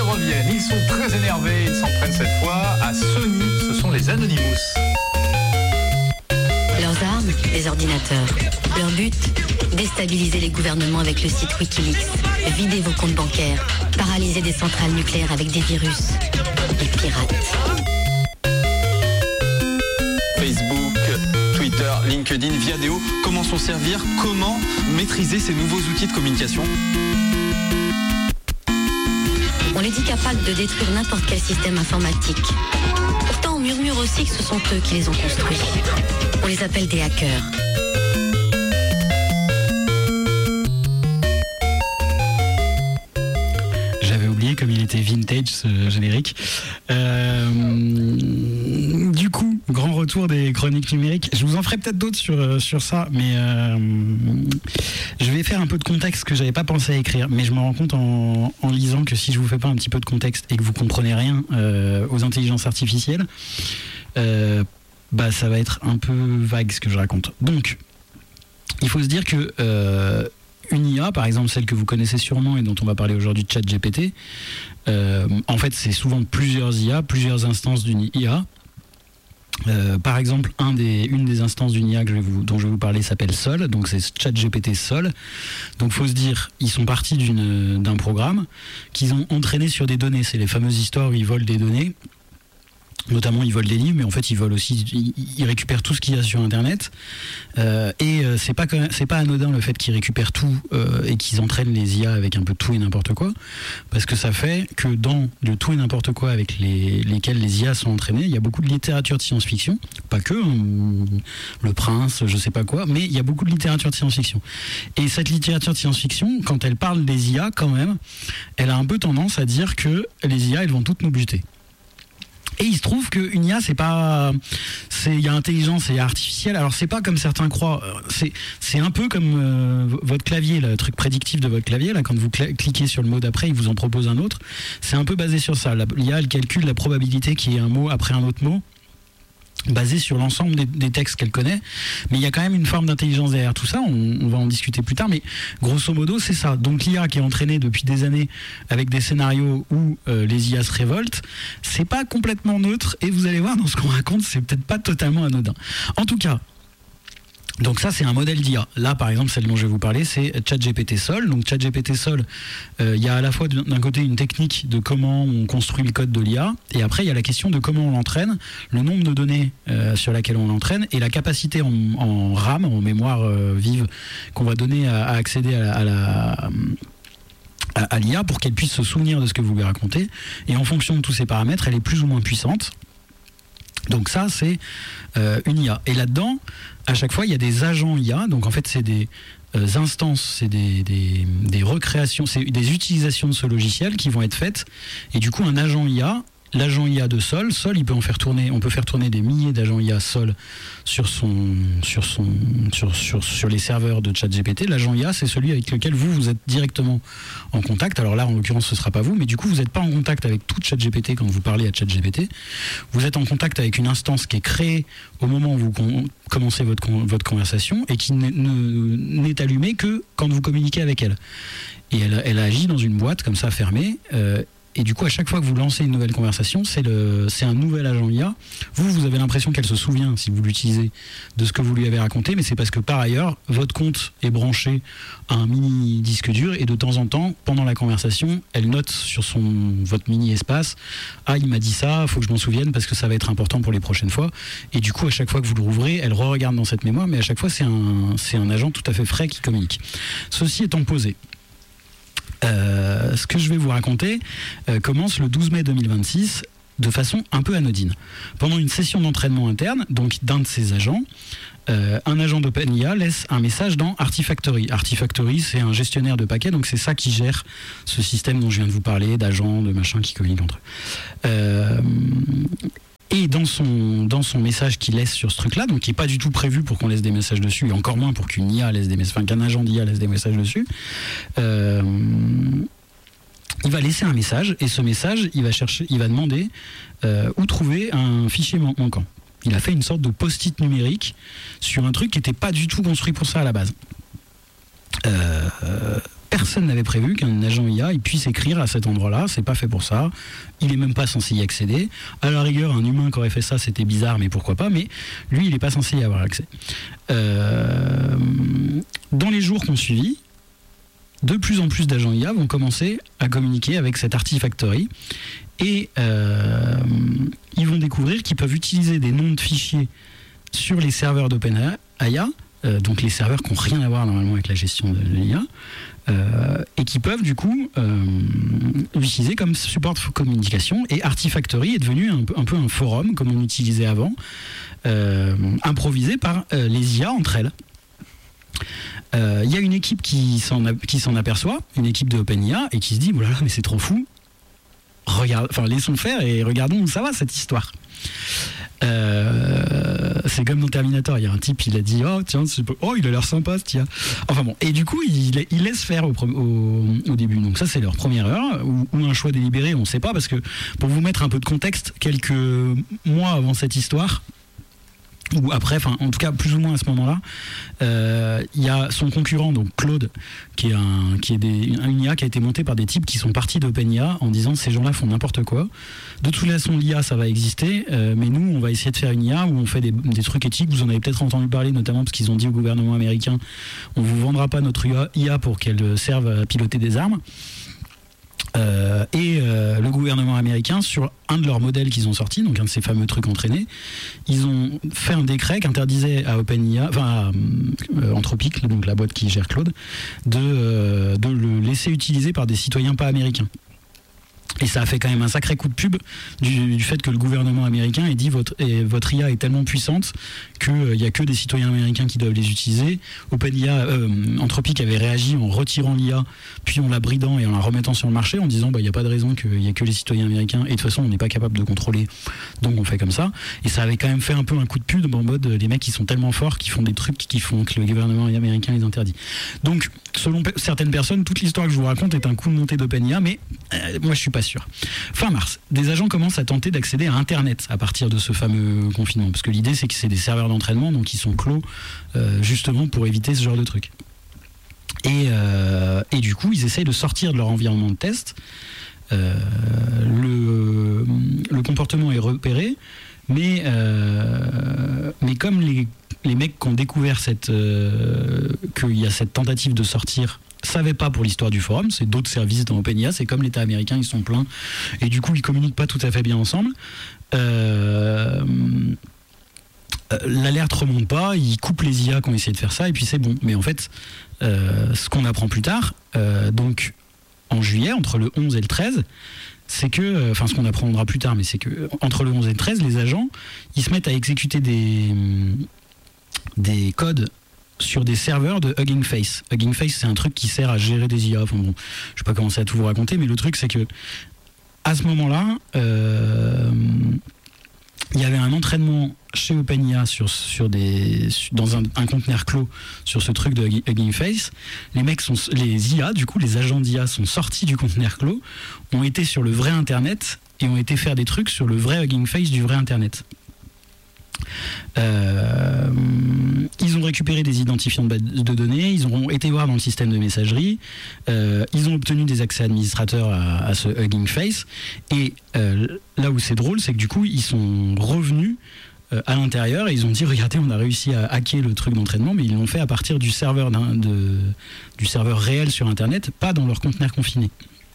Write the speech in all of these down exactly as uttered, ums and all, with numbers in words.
reviennent, ils sont très énervés, ils s'en prennent cette fois à Sony, ce sont les Anonymous. Leurs armes, les ordinateurs. Leur but, déstabiliser les gouvernements avec le site Wikileaks, vider vos comptes bancaires, paralyser des centrales nucléaires avec des virus. Les pirates. Facebook, Twitter, LinkedIn, Viadeo, comment s'en servir, comment maîtriser ces nouveaux outils de communication? On les dit capables de détruire n'importe quel système informatique. Pourtant, on murmure aussi que ce sont eux qui les ont construits. On les appelle des hackers. J'avais oublié comme il était vintage ce générique. Euh, du coup, grand retour des chroniques numériques. Je vous en ferai peut-être d'autres sur, sur ça, mais euh, je vais faire un peu de contexte que j'avais pas pensé à écrire. Mais je me rends compte en, en lisant que si je vous fais pas un petit peu de contexte et que vous comprenez rien euh, aux intelligences artificielles, euh, bah ça va être un peu vague ce que je raconte. Donc, il faut se dire que euh, une I A, par exemple celle que vous connaissez sûrement et dont on va parler aujourd'hui, ChatGPT, euh, en fait c'est souvent plusieurs I A, plusieurs instances d'une I A. Euh, par exemple, un des, une des instances d'une I A que je vais vous, dont je vais vous parler s'appelle Sol, donc c'est ChatGPT Sol. Donc faut se dire, ils sont partis d'une, d'un programme qu'ils ont entraîné sur des données, c'est les fameuses histoires où ils volent des données. Notamment, ils volent des livres, mais en fait, ils volent aussi, ils, ils récupèrent tout ce qu'il y a sur Internet. Euh, et euh, c'est pas c'est pas anodin le fait qu'ils récupèrent tout euh, et qu'ils entraînent les I A avec un peu tout et n'importe quoi, parce que ça fait que dans le tout et n'importe quoi avec les, lesquels les I A sont entraînés, il y a beaucoup de littérature de science-fiction, pas que hein, Le Prince, je sais pas quoi, mais il y a beaucoup de littérature de science-fiction. Et cette littérature de science-fiction, quand elle parle des I A, quand même, elle a un peu tendance à dire que les I A, elles vont toutes nous buter. Et il se trouve qu'une I A, c'est pas, c'est, il y a intelligence et artificielle. Alors c'est pas comme certains croient. C'est, c'est un peu comme euh, votre clavier, le truc prédictif de votre clavier. Là, quand vous cl- cliquez sur le mot d'après, il vous en propose un autre. C'est un peu basé sur ça. L'I A, elle calcule la probabilité qu'il y ait un mot après un autre mot, basé sur l'ensemble des, des textes qu'elle connaît, mais il y a quand même une forme d'intelligence derrière tout ça, on, on va en discuter plus tard, mais grosso modo c'est ça. Donc l'I A qui est entraînée depuis des années avec des scénarios où euh, les I A se révoltent, c'est pas complètement neutre, et vous allez voir dans ce qu'on raconte, c'est peut-être pas totalement anodin. En tout cas, donc ça c'est un modèle d'I A. Là par exemple celle dont je vais vous parler c'est ChatGPT Sol. Donc ChatGPT Sol, il euh, y a à la fois d'un côté une technique de comment on construit le code de l'I A, et après il y a la question de comment on l'entraîne, le nombre de données euh, sur laquelle on l'entraîne, et la capacité en, en RAM, en mémoire euh, vive, qu'on va donner à, à accéder à la, à la à, à l'I A pour qu'elle puisse se souvenir de ce que vous lui racontez. Et en fonction de tous ces paramètres, elle est plus ou moins puissante. Donc ça, c'est euh, une I A. Et là-dedans, à chaque fois, il y a des agents I A. Donc en fait, c'est des euh, instances, c'est des, des, des recréations, c'est des utilisations de ce logiciel qui vont être faites. Et du coup, un agent I A, l'agent I A de Sol, Sol, il peut en faire tourner, on peut faire tourner des milliers d'agents I A Sol sur son, sur son, sur, sur, sur les serveurs de ChatGPT. L'agent I A, c'est celui avec lequel vous, vous êtes directement en contact. Alors là, en l'occurrence, ce ne sera pas vous, mais du coup, vous n'êtes pas en contact avec tout ChatGPT quand vous parlez à ChatGPT. Vous êtes en contact avec une instance qui est créée au moment où vous con- commencez votre, con- votre conversation et qui n'est, ne, n'est allumée que quand vous communiquez avec elle. Et elle, elle agit dans une boîte comme ça, fermée. Euh, Et du coup, à chaque fois que vous lancez une nouvelle conversation, c'est, le, c'est un nouvel agent I A. Vous, vous avez l'impression qu'elle se souvient, si vous l'utilisez, de ce que vous lui avez raconté, mais c'est parce que par ailleurs, votre compte est branché à un mini disque dur, et de temps en temps, pendant la conversation, elle note sur son, votre mini espace, ah, il m'a dit ça, il faut que je m'en souvienne parce que ça va être important pour les prochaines fois. Et du coup, à chaque fois que vous le rouvrez, elle re-regarde dans cette mémoire, mais à chaque fois, c'est un, c'est un agent tout à fait frais qui communique. Ceci étant posé, Euh, ce que je vais vous raconter euh, commence le douze mai deux mille vingt-six de façon un peu anodine. Pendant une session d'entraînement interne, donc d'un de ses agents, euh, un agent d'OpenIA laisse un message dans Artifactory. Artifactory, c'est un gestionnaire de paquets, donc c'est ça qui gère ce système dont je viens de vous parler, d'agents, de machins qui communiquent entre eux. Euh, Et dans son, dans son message qu'il laisse sur ce truc-là, donc qui n'est pas du tout prévu pour qu'on laisse des messages dessus, et encore moins pour qu'une I A laisse des messages, enfin qu'un agent d'I A laisse des messages dessus, euh, il va laisser un message, et ce message, il va chercher, il va demander euh, où trouver un fichier man- manquant. Il a fait une sorte de post-it numérique sur un truc qui n'était pas du tout construit pour ça à la base. Euh, personne n'avait prévu qu'un agent I A il puisse écrire à cet endroit-là, c'est pas fait pour ça, il est même pas censé y accéder. À la rigueur, un humain qui aurait fait ça, c'était bizarre, mais pourquoi pas, mais lui, il est pas censé y avoir accès. Euh, dans les jours qui ont suivi, de plus en plus d'agents I A vont commencer à communiquer avec cet Artifactory et euh, ils vont découvrir qu'ils peuvent utiliser des noms de fichiers sur les serveurs d'OpenAI, euh, donc les serveurs qui n'ont rien à voir normalement avec la gestion de l'I A, euh, et qui peuvent du coup euh, l'utiliser comme support de communication. Et Artifactory est devenu un peu un, peu un forum, comme on utilisait avant, euh, improvisé par euh, les I A entre elles. Il euh, y a une équipe qui s'en, a, qui s'en aperçoit, une équipe de OpenIA, et qui se dit, oh là là, mais c'est trop fou, regarde, enfin laissons faire et regardons où ça va cette histoire. Euh, c'est comme dans Terminator, il y a un type, il a dit oh tiens, c'est pas... oh il a l'air sympa ce tiens. Enfin bon, et du coup il, il laisse faire au, au, au début. Donc ça c'est leur première heure ou, ou un choix délibéré, on ne sait pas, parce que pour vous mettre un peu de contexte, quelques mois avant cette histoire, ou après, enfin en tout cas plus ou moins à ce moment-là, il euh, y a son concurrent, donc Claude, qui est, un, qui est des, une I A qui a été montée par des types qui sont partis d'OpenIA en disant ces gens-là font n'importe quoi. De toute façon, l'I A ça va exister, euh, mais nous on va essayer de faire une I A où on fait des, des trucs éthiques. Vous en avez peut-être entendu parler, notamment parce qu'ils ont dit au gouvernement américain on vous vendra pas notre I A pour qu'elle serve à piloter des armes. Euh, et euh, le gouvernement américain, sur un de leurs modèles qu'ils ont sorti, donc un de ces fameux trucs entraînés, ils ont fait un décret qui interdisait à OpenIA, enfin à euh, Anthropic, donc la boîte qui gère Claude, de, euh, de le laisser utiliser par des citoyens pas américains. Et ça a fait quand même un sacré coup de pub du, du fait que le gouvernement américain ait dit votre, et votre I A est tellement puissante qu'il n'y euh, a que des citoyens américains qui doivent les utiliser. OpenIA, euh, Anthropic avait réagi en retirant l'I A, puis en la bridant et en la remettant sur le marché en disant bah, il n'y a pas de raison qu'il n'y ait que les citoyens américains et de toute façon on n'est pas capable de contrôler, donc on fait comme ça. Et ça avait quand même fait un peu un coup de pub en mode les mecs qui sont tellement forts qui font des trucs qui font que le gouvernement américain les interdit. Donc selon pe- certaines personnes, toute l'histoire que je vous raconte est un coup de montée d'OpenIA, mais euh, moi je suis pas sûr. Fin mars, des agents commencent à tenter d'accéder à Internet à partir de ce fameux confinement, parce que l'idée c'est que c'est des serveurs d'entraînement, donc ils sont clos euh, justement pour éviter ce genre de truc. Et, euh, et du coup, ils essayent de sortir de leur environnement de test. Euh, le, le comportement est repéré, mais, euh, mais comme les, les mecs qui ont découvert cette, euh, qu'il y a cette tentative de sortir savaient pas pour l'histoire du forum, c'est d'autres services dans OpenIA, c'est comme l'État américain, ils sont pleins, et du coup ils communiquent pas tout à fait bien ensemble. Euh, l'alerte remonte pas, ils coupent les I A qui ont essayé de faire ça, et puis c'est bon. Mais en fait, euh, ce qu'on apprend plus tard, euh, donc en juillet, entre le onze et le treize, c'est que, enfin ce qu'on apprendra plus tard, mais c'est que entre le onze et le treize, les agents, ils se mettent à exécuter des, des codes sur des serveurs de Hugging Face. Hugging Face, c'est un truc qui sert à gérer des I A. Enfin bon, je vais pas commencer à tout vous raconter, mais le truc, c'est que à ce moment-là, euh, il y avait un entraînement chez OpenIA sur, sur des, dans un, un conteneur clos sur ce truc de Hugging Face. Les mecs sont, les I A, du coup, les agents d'I A sont sortis du conteneur clos, ont été sur le vrai Internet et ont été faire des trucs sur le vrai Hugging Face du vrai Internet. Euh, ils ont récupéré des identifiants de, de données, ils ont été voir dans le système de messagerie, euh, ils ont obtenu des accès administrateurs à, à ce Hugging Face, et euh, là où c'est drôle, c'est que du coup ils sont revenus euh, à l'intérieur et ils ont dit regardez, on a réussi à hacker le truc d'entraînement, mais ils l'ont fait à partir du serveur, d'un, de, du serveur réel sur Internet, pas dans leur conteneur confiné.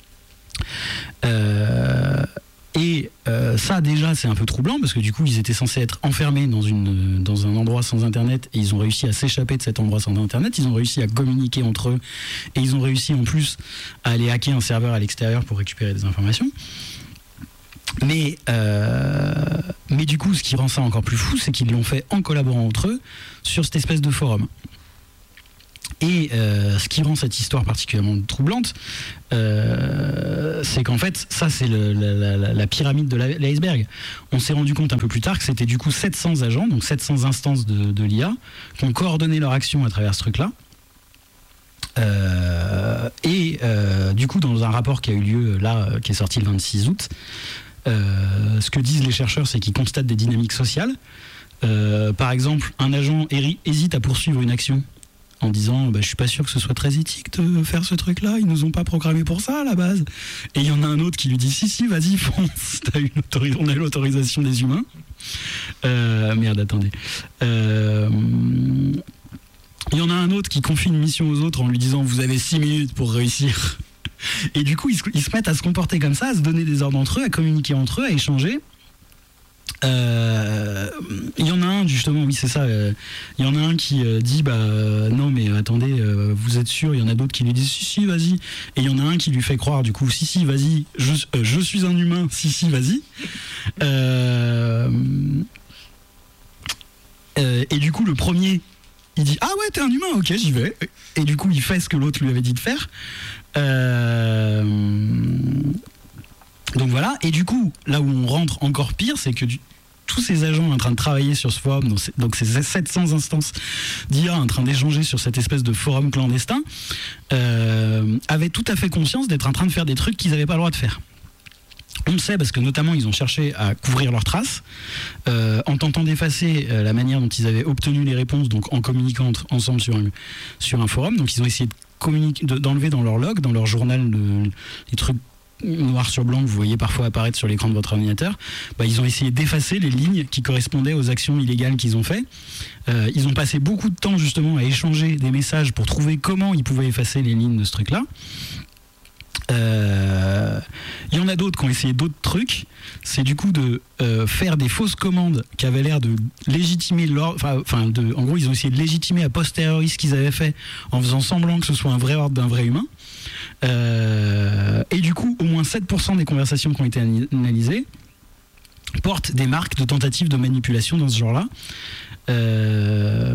Euh, Et euh, ça déjà c'est un peu troublant parce que du coup ils étaient censés être enfermés dans, une, dans un endroit sans internet et ils ont réussi à s'échapper de cet endroit sans internet, ils ont réussi à communiquer entre eux et ils ont réussi en plus à aller hacker un serveur à l'extérieur pour récupérer des informations. Mais, euh, mais du coup ce qui rend ça encore plus fou, c'est qu'ils l'ont fait en collaborant entre eux sur cette espèce de forum. Et euh, ce qui rend cette histoire particulièrement troublante, euh, c'est qu'en fait, ça c'est le, la, la, la pyramide de l'iceberg. On s'est rendu compte un peu plus tard que c'était du coup sept cents agents, donc sept cents instances de, de l'I A, qui ont coordonné leur action à travers ce truc-là. Euh, et euh, du coup, dans un rapport qui a eu lieu là, qui est sorti le vingt-six août, euh, ce que disent les chercheurs, c'est qu'ils constatent des dynamiques sociales. Euh, par exemple, un agent héri- hésite à poursuivre une action en disant bah, je suis pas sûr que ce soit très éthique de faire ce truc-là, ils nous ont pas programmé pour ça à la base. Et il y en a un autre qui lui dit si si vas-y fonce, t'as une autori- on a l'autorisation des humains. Euh, merde attendez. Euh, il y en a un autre qui confie une mission aux autres en lui disant vous avez six minutes pour réussir. Et du coup ils se, ils se mettent à se comporter comme ça, à se donner des ordres entre eux, à communiquer entre eux, à échanger. Il euh, y en a un justement, oui c'est ça, il euh, y en a un qui euh, dit bah euh, non mais attendez, euh, vous êtes sûr, il y en a d'autres qui lui disent si si vas-y, et il y en a un qui lui fait croire du coup si si vas-y, je, euh, je suis un humain, si si vas-y. Euh, euh, et du coup le premier il dit ah ouais t'es un humain, ok j'y vais, et du coup il fait ce que l'autre lui avait dit de faire. Euh, donc voilà, et du coup là où on rentre encore pire, c'est que du, tous ces agents en train de travailler sur ce forum, donc c'est, donc c'est sept cents instances d'I A en train d'échanger sur cette espèce de forum clandestin, euh, avaient tout à fait conscience d'être en train de faire des trucs qu'ils n'avaient pas le droit de faire. On le sait parce que notamment ils ont cherché à couvrir leurs traces euh, en tentant d'effacer euh, la manière dont ils avaient obtenu les réponses, donc en communiquant entre, ensemble sur un, sur un forum. Donc ils ont essayé de communiquer, de, d'enlever dans leur log, dans leur journal, le, les trucs noir sur blanc que vous voyez parfois apparaître sur l'écran de votre ordinateur. Bah, ils ont essayé d'effacer les lignes qui correspondaient aux actions illégales qu'ils ont fait. Euh, ils ont passé beaucoup de temps justement à échanger des messages pour trouver comment ils pouvaient effacer les lignes de ce truc-là. Il euh, y en a d'autres qui ont essayé d'autres trucs. C'est du coup de euh, faire des fausses commandes qui avaient l'air de légitimer l'ordre. Enfin, de, en gros, ils ont essayé de légitimer a posteriori ce qu'ils avaient fait en faisant semblant que ce soit un vrai ordre d'un vrai humain. Euh, et du coup, au moins sept pour cent des conversations qui ont été analysées portent des marques de tentatives de manipulation dans ce genre-là. Euh,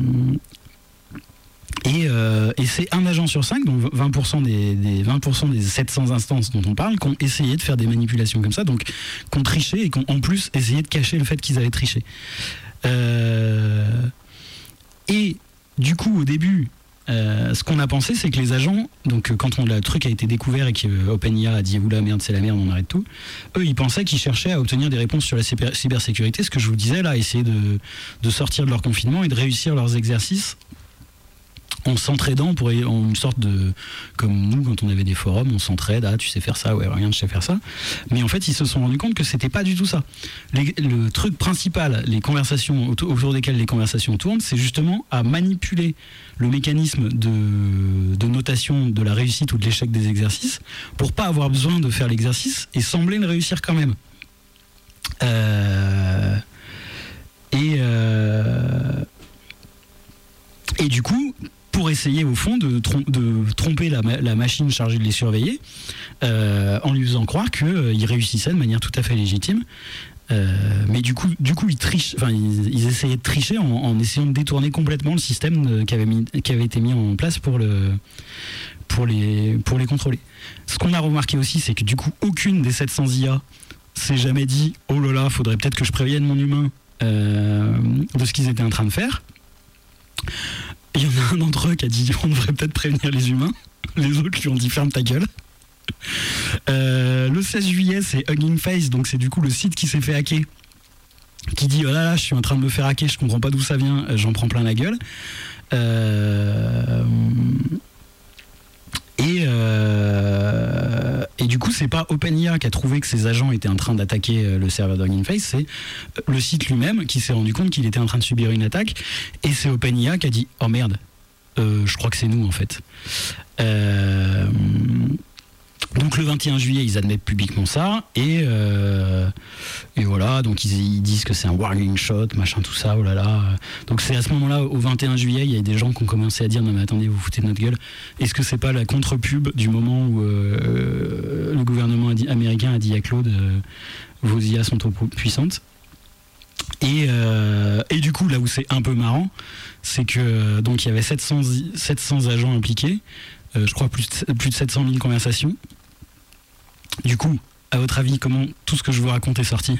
Et, euh, et c'est un agent sur cinq, donc vingt pour cent des, des, vingt pour cent des sept cents instances dont on parle, qui ont essayé de faire des manipulations comme ça, donc qui ont triché et qui ont en plus essayé de cacher le fait qu'ils avaient triché. Euh, et du coup, au début, euh, ce qu'on a pensé, c'est que les agents, donc quand on, le truc a été découvert et que euh, OpenIA a dit « Oula, merde, c'est la merde, on arrête tout », eux, ils pensaient qu'ils cherchaient à obtenir des réponses sur la cyber- cybersécurité, ce que je vous disais là, essayer de, de sortir de leur confinement et de réussir leurs exercices en s'entraidant pour en une sorte de, comme nous quand on avait des forums, on s'entraide, ah tu sais faire ça, ouais rien je sais faire ça, mais en fait ils se sont rendus compte que c'était pas du tout ça. Les, le truc principal, les conversations autour, autour desquelles les conversations tournent, c'est justement à manipuler le mécanisme de, de notation de la réussite ou de l'échec des exercices pour pas avoir besoin de faire l'exercice et sembler le réussir quand même. Euh, et euh, et du coup pour essayer au fond de, trom- de tromper la, ma- la machine chargée de les surveiller euh, en lui faisant croire qu'ils euh, réussissaient de manière tout à fait légitime. Euh, mais du coup, du coup ils, trichent, enfin, ils, ils essayaient de tricher en, en essayant de détourner complètement le système de, qui, avait mis, qui avait été mis en place pour, le, pour, les, pour les contrôler. Ce qu'on a remarqué aussi, c'est que du coup, aucune des sept cents I A s'est jamais dit « Oh là là, faudrait peut-être que je prévienne mon humain euh, de ce qu'ils étaient en train de faire ». Il y en a un d'entre eux qui a dit on devrait peut-être prévenir les humains. Les autres lui ont dit ferme ta gueule. Euh, le seize juillet, c'est Hugging Face, donc c'est du coup le site qui s'est fait hacker, qui dit oh là là, je suis en train de me faire hacker, je comprends pas d'où ça vient, j'en prends plein la gueule. Euh... Et, euh, et du coup, c'est pas OpenIA qui a trouvé que ses agents étaient en train d'attaquer le serveur d'Hugging Face, c'est le site lui-même qui s'est rendu compte qu'il était en train de subir une attaque. Et c'est OpenIA qui a dit « Oh merde, euh, je crois que c'est nous en fait euh, ». Donc le vingt et un juillet, ils admettent publiquement ça, et, euh, et voilà, donc ils, ils disent que c'est un warning shot, machin, tout ça, oh là là. Donc c'est à ce moment-là, au vingt et un juillet, il y a des gens qui ont commencé à dire non mais attendez, vous foutez de notre gueule. Est-ce que c'est pas la contre-pub du moment où euh, le gouvernement a dit, américain a dit à Claude euh, vos I A sont trop puissantes. Et, euh, et du coup, là où c'est un peu marrant, c'est que donc il y avait sept cents, sept cents agents impliqués, euh, je crois plus de, plus de sept cent mille conversations. Du coup, à votre avis, comment tout ce que je vous raconte est sorti ?